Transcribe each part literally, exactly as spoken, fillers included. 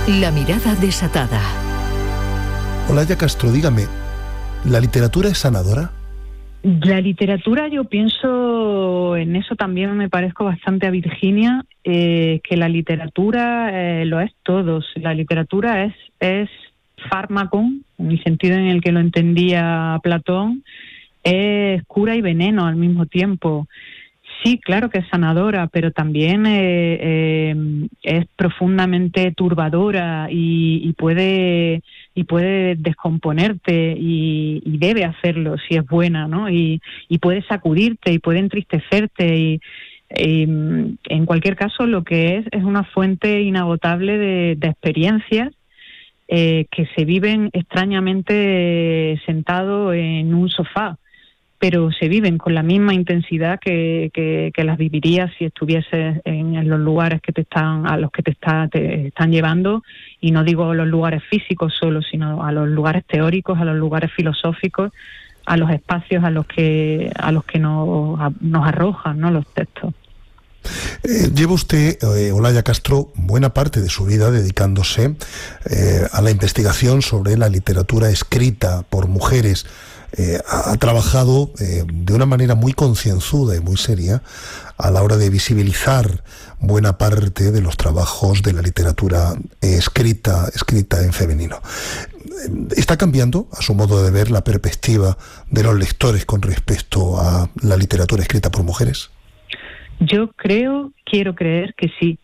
La mirada desatada. Olaya Castro, dígame, ¿la literatura es sanadora? La literatura, yo pienso en eso también, me parezco bastante a Virginia, eh, que la literatura eh, lo es todo. La literatura es, es fármaco, en el sentido en el que lo entendía Platón, es cura y veneno al mismo tiempo. Sí, claro que es sanadora, pero también eh, eh, es profundamente turbadora y, y puede y puede descomponerte y, y debe hacerlo si es buena, ¿no? Y, y puede sacudirte y puede entristecerte y, y en cualquier caso lo que es es una fuente inagotable de, de experiencias eh, que se viven extrañamente sentado en un sofá, pero se viven con la misma intensidad que, que, que las vivirías si estuvieses en, en los lugares que te están a los que te, está, te están llevando, y no digo los lugares físicos solo, sino a los lugares teóricos, a los lugares filosóficos, a los espacios a los que a los que nos, a, nos arrojan, ¿no?, los textos. Eh, lleva usted, eh, Olaya Castro, buena parte de su vida dedicándose eh, a la investigación sobre la literatura escrita por mujeres. Eh, ha, ha trabajado eh, de una manera muy concienzuda y muy seria a la hora de visibilizar buena parte de los trabajos de la literatura eh, escrita, escrita en femenino. ¿Está cambiando, a su modo de ver, la perspectiva de los lectores con respecto a la literatura escrita por mujeres? Yo creo, quiero creer que sí.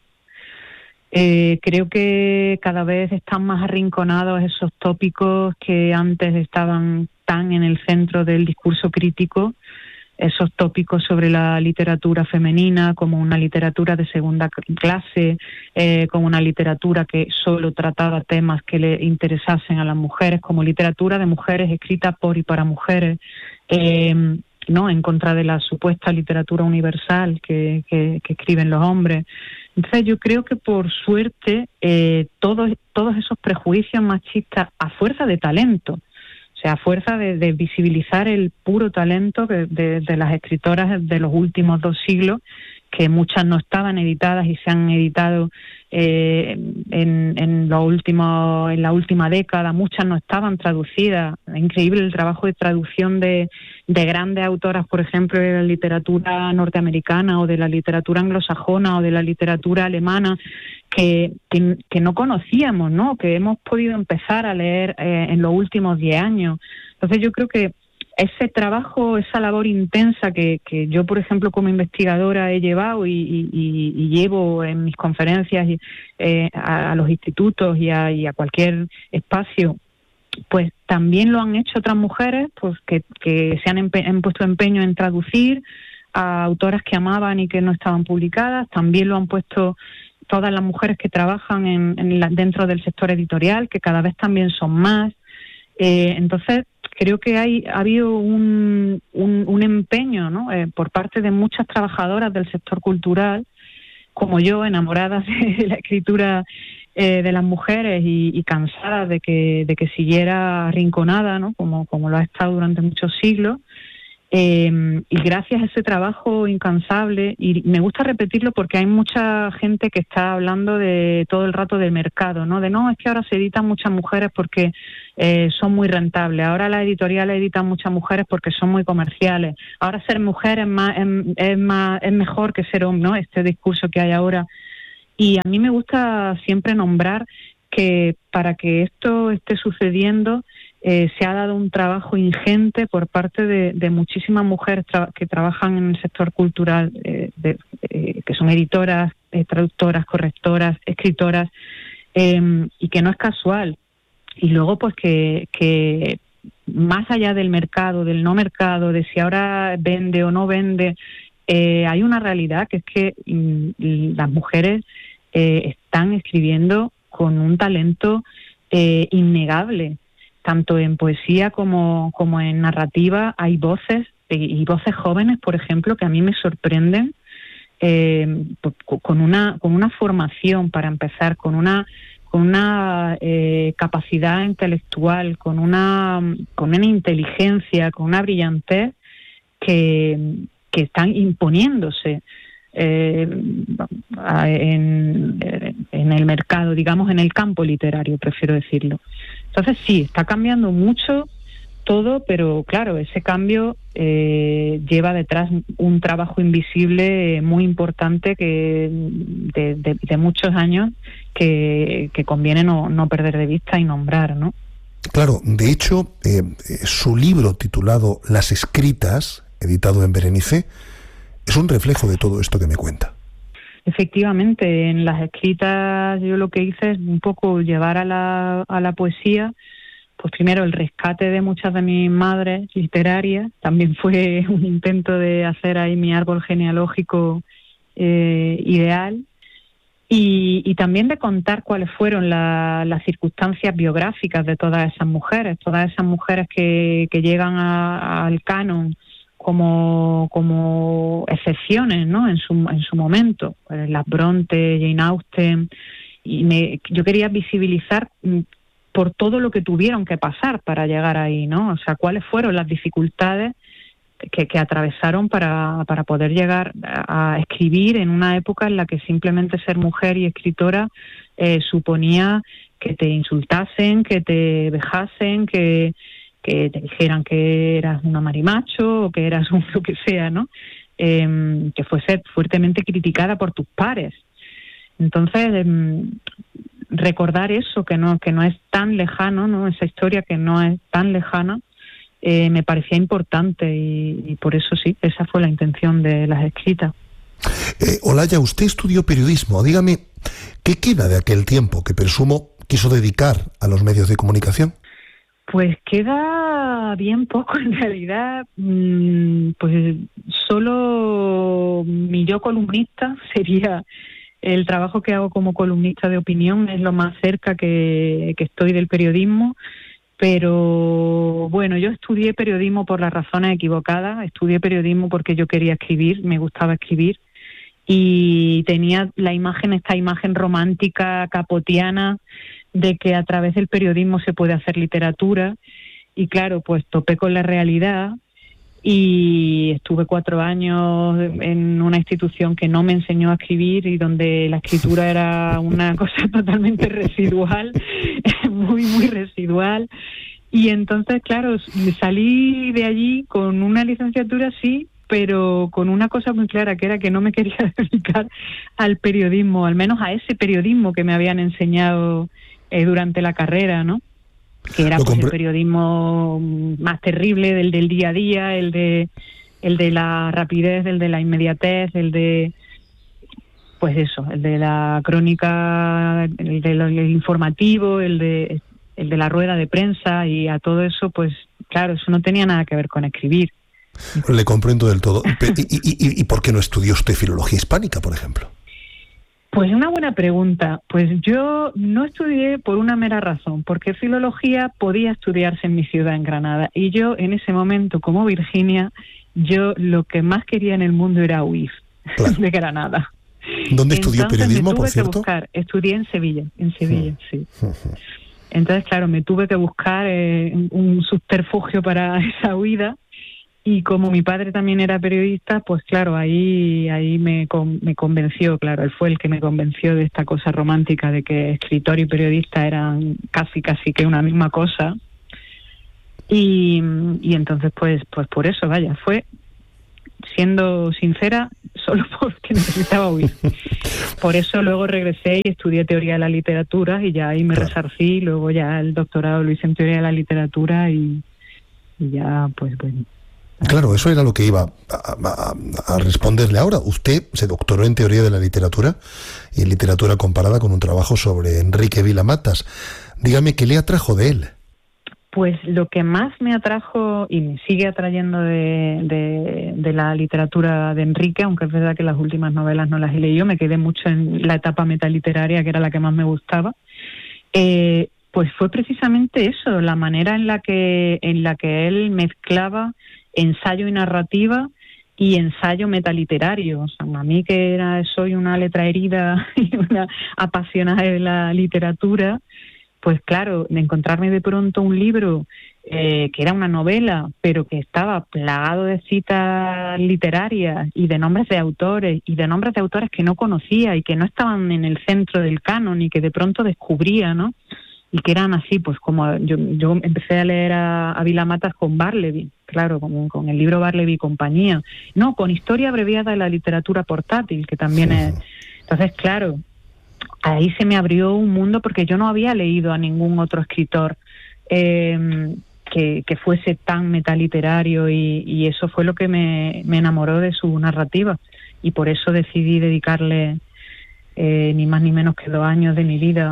Eh, creo que cada vez están más arrinconados esos tópicos que antes estaban tan en el centro del discurso crítico, esos tópicos sobre la literatura femenina como una literatura de segunda clase, eh, como una literatura que solo trataba temas que le interesasen a las mujeres, como literatura de mujeres escrita por y para mujeres, eh, no en contra de la supuesta literatura universal que, que, que escriben los hombres. Entonces yo creo que por suerte eh, todos, todos esos prejuicios machistas, a fuerza de talento, o sea, a fuerza de, de visibilizar el puro talento de, de, de las escritoras de los últimos dos siglos, que muchas no estaban editadas y se han editado eh, en, en, lo último, en la última década, muchas no estaban traducidas. Es increíble el trabajo de traducción de, de grandes autoras, por ejemplo, de la literatura norteamericana o de la literatura anglosajona o de la literatura alemana, que, que, que no conocíamos, ¿no?, que hemos podido empezar a leer eh, en los últimos diez años. Entonces yo creo que ese trabajo, esa labor intensa que, que yo, por ejemplo, como investigadora he llevado y, y, y llevo en mis conferencias eh, a, a los institutos y a, y a cualquier espacio, pues también lo han hecho otras mujeres, pues que, que se han, empe- han puesto empeño en traducir a autoras que amaban y que no estaban publicadas. También lo han puesto todas las mujeres que trabajan en, en la, dentro del sector editorial, que cada vez también son más. Eh, entonces, creo que hay ha habido un, un, un empeño, ¿no?, eh, por parte de muchas trabajadoras del sector cultural, como yo, enamoradas de la escritura eh, de las mujeres y, y cansadas de que de que siguiera arrinconada, ¿no?, como, como lo ha estado durante muchos siglos. Eh, y gracias a ese trabajo incansable, y me gusta repetirlo porque hay mucha gente que está hablando de todo el rato del mercado, ¿no?, de no, es que ahora se editan muchas mujeres porque eh, son muy rentables, ahora las editoriales editan muchas mujeres porque son muy comerciales, ahora ser mujer es más es, es más es mejor que ser hombre, ¿no?, este discurso que hay ahora. Y a mí me gusta siempre nombrar que para que esto esté sucediendo Eh, se ha dado un trabajo ingente por parte de, de muchísimas mujeres tra- que trabajan en el sector cultural, eh, de, eh, que son editoras, eh, traductoras, correctoras, escritoras, eh, y que no es casual. Y luego, pues que, que más allá del mercado, del no mercado, de si ahora vende o no vende, eh, hay una realidad que es que mm, las mujeres eh, están escribiendo con un talento eh, innegable. Tanto en poesía como, como en narrativa hay voces, y voces jóvenes, por ejemplo, que a mí me sorprenden, eh, con una con una formación, para empezar, con una con una eh, capacidad intelectual, con una con una inteligencia, con una brillantez que, que están imponiéndose. eh, en, en el mercado, digamos, en el campo literario, prefiero decirlo. Entonces sí, está cambiando mucho todo, pero claro, ese cambio eh, lleva detrás un trabajo invisible muy importante que de, de, de muchos años que, que conviene no, no perder de vista y nombrar, ¿no? Claro, de hecho, eh, su libro titulado Las Escritas, editado en Berenice, es un reflejo de todo esto que me cuenta. Efectivamente, en Las Escritas yo lo que hice es un poco llevar a la, a la poesía, pues primero el rescate de muchas de mis madres literarias, también fue un intento de hacer ahí mi árbol genealógico eh, ideal, y, y también de contar cuáles fueron la, las circunstancias biográficas de todas esas mujeres, todas esas mujeres que, que llegan a, al canon como, como excepciones, ¿no? En su, en su momento, pues las Bronte, Jane Austen, y me, yo quería visibilizar por todo lo que tuvieron que pasar para llegar ahí, ¿no? O sea, cuáles fueron las dificultades que, que atravesaron para, para poder llegar a, a escribir en una época en la que simplemente ser mujer y escritora eh, suponía que te insultasen, que te vejasen, que, que te dijeran que eras una marimacho o que eras un lo que sea, ¿no? Eh, que fuese fuertemente criticada por tus pares. Entonces, eh, recordar eso, que no que no es tan lejano, ¿no? Esa historia que no es tan lejana, eh, me parecía importante y, y por eso sí, esa fue la intención de Las Escritas. Eh, Olaya, usted estudió periodismo. Dígame, ¿qué queda de aquel tiempo que presumo quiso dedicar a los medios de comunicación? Pues queda bien poco en realidad. Mmm, pues solo mi yo columnista sería... El trabajo que hago como columnista de opinión es lo más cerca que, que estoy del periodismo, pero bueno, yo estudié periodismo por las razones equivocadas, estudié periodismo porque yo quería escribir, me gustaba escribir, y tenía la imagen, esta imagen romántica, capotiana, de que a través del periodismo se puede hacer literatura, y claro, pues topé con la realidad, y estuve cuatro años en una institución que no me enseñó a escribir y donde la escritura era una cosa totalmente residual, muy, muy residual. Y entonces, claro, salí de allí con una licenciatura, sí, pero con una cosa muy clara, que era que no me quería dedicar al periodismo, al menos a ese periodismo que me habían enseñado eh, durante la carrera, ¿no? Que era pues, el periodismo más terrible, del del día a día, el de el de la rapidez, el de la inmediatez, el de pues eso, el de la crónica, el del informativo, el de el de la rueda de prensa, y a todo eso, pues claro, eso no tenía nada que ver con escribir. Le comprendo del todo. ¿Y, y, y, y por qué no estudió usted filología hispánica, por ejemplo? Pues una buena pregunta. Pues yo no estudié por una mera razón, porque filología podía estudiarse en mi ciudad, en Granada, y yo en ese momento, como Virginia, yo lo que más quería en el mundo era huir, claro, de Granada. ¿Dónde estudió Entonces, periodismo, me tuve por cierto? Que buscar, estudié en Sevilla, en Sevilla, sí. sí. Entonces, claro, me tuve que buscar eh, un subterfugio para esa huida. Y como mi padre también era periodista, pues claro, ahí ahí me, me convenció, claro, él fue el que me convenció de esta cosa romántica de que escritor y periodista eran casi casi que una misma cosa. Y, y entonces pues pues por eso, vaya, fue, siendo sincera, solo porque necesitaba huir. Por eso luego regresé y estudié teoría de la literatura y ya ahí me claro. resarcí, luego ya el doctorado lo hice en teoría de la literatura y, y ya pues bueno. Claro, eso era lo que iba a, a, a responderle ahora. Usted se doctoró en Teoría de la Literatura y en Literatura Comparada con un trabajo sobre Enrique Vila Matas. Dígame, ¿qué le atrajo de él? Pues lo que más me atrajo y me sigue atrayendo de, de, de la literatura de Enrique, aunque es verdad que las últimas novelas no las he leído, me quedé mucho en la etapa metaliteraria, que era la que más me gustaba, eh, pues fue precisamente eso, la manera en la que en la que él mezclaba ensayo y narrativa y ensayo metaliterario. O sea, a mí que era, soy una letra herida y una apasionada de la literatura, pues claro, de encontrarme de pronto un libro eh, que era una novela, pero que estaba plagado de citas literarias y de nombres de autores, y de nombres de autores que no conocía y que no estaban en el centro del canon y que de pronto descubría, ¿no? Y que eran así, pues como yo, yo empecé a leer a, a Vila Matas con Barleby, claro, con, con el libro Barleby y compañía, no, con Historia abreviada de la literatura portátil, que también es... Entonces, claro, ahí se me abrió un mundo porque yo no había leído a ningún otro escritor eh, que, que fuese tan metaliterario y, y eso fue lo que me, me enamoró de su narrativa y por eso decidí dedicarle eh, ni más ni menos que dos años de mi vida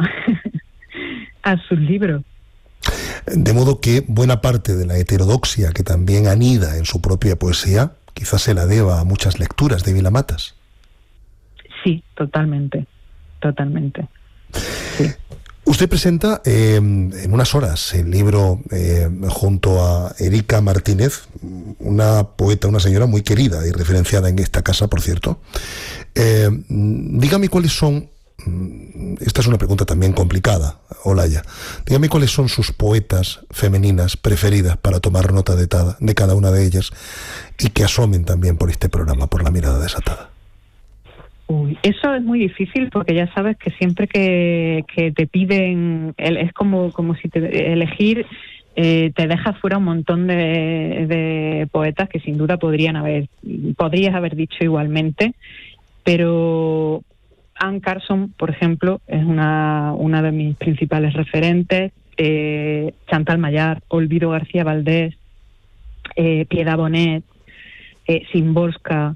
a sus libros. De modo que buena parte de la heterodoxia que también anida en su propia poesía quizás se la deba a muchas lecturas de Vila Matas. Sí, totalmente, totalmente. Sí. Usted presenta eh, en unas horas el libro eh, junto a Erika Martínez, una poeta, una señora muy querida y referenciada en esta casa, por cierto. Eh, dígame cuáles son, esta es una pregunta también complicada, Olaya, dígame cuáles son sus poetas femeninas preferidas para tomar nota de, tada, de cada una de ellas y que asomen también por este programa, por La Mirada Desatada. Uy, eso es muy difícil porque ya sabes que siempre que, que te piden, es como, como si te elegir, eh, te dejas fuera un montón de, de poetas que sin duda podrían haber, podrías haber dicho igualmente, pero Anne Carson, por ejemplo, es una, una de mis principales referentes, eh, Chantal Mayar, Olvido García Valdés, eh, Piedad Bonet, eh, Szymborska,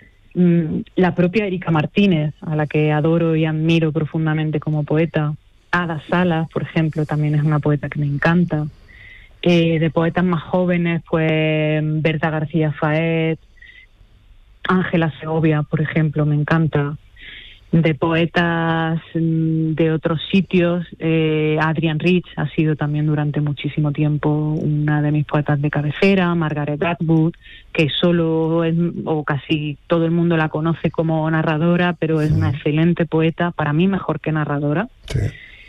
la propia Erika Martínez, a la que adoro y admiro profundamente como poeta. Ada Salas, por ejemplo, también es una poeta que me encanta. Eh, de poetas más jóvenes, pues Berta García Faet, Ángela Segovia, por ejemplo, me encanta. De poetas de otros sitios, eh, Adrienne Rich ha sido también durante muchísimo tiempo una de mis poetas de cabecera, Margaret Atwood, que solo es, o casi todo el mundo la conoce como narradora, pero es una excelente poeta, para mí mejor que narradora. Sí.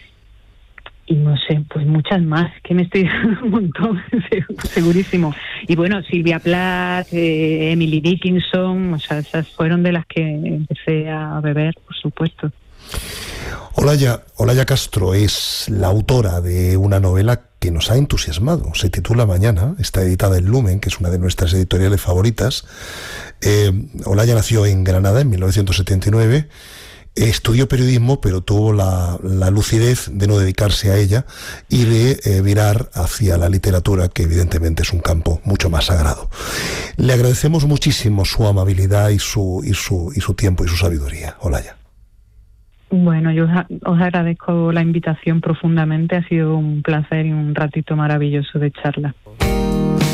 Y no sé, pues muchas más, que me estoy dando un montón, segurísimo. Y bueno, Silvia Plath, eh, Emily Dickinson, o sea, esas fueron de las que empecé a beber, por supuesto. Olaya, Olaya Castro es la autora de una novela que nos ha entusiasmado. Se titula Mañana, está editada en Lumen, que es una de nuestras editoriales favoritas. Eh, Olaya nació en Granada en mil novecientos setenta y nueve. Estudió periodismo, pero tuvo la, la lucidez de no dedicarse a ella y de eh, virar hacia la literatura, que evidentemente es un campo mucho más sagrado. Le agradecemos muchísimo su amabilidad y su, y su, y su tiempo y su sabiduría, Olaya. Bueno, yo os, os agradezco la invitación profundamente, ha sido un placer y un ratito maravilloso de charla.